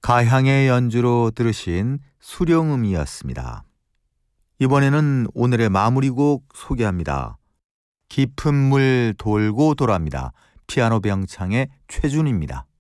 가향의 연주로 들으신 수령음이었습니다. 이번에는 오늘의 마무리곡 소개합니다. 깊은 물 돌고 돌아옵니다. 피아노 병창의 최준입니다.